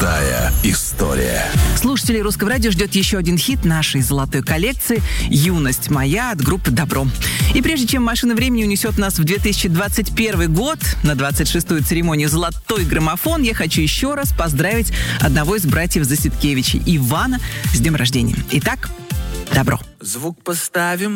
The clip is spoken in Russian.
Крутая история. Слушателей Русского радио ждет еще один хит нашей золотой коллекции «Юность моя» от группы «Добро». И прежде чем машина времени унесет нас в 2021 год, на 26-ю церемонию «Золотой граммофон», я хочу еще раз поздравить одного из братьев Засидкевичей, Ивана, с днем рождения. Итак, «Добро». Звук поставим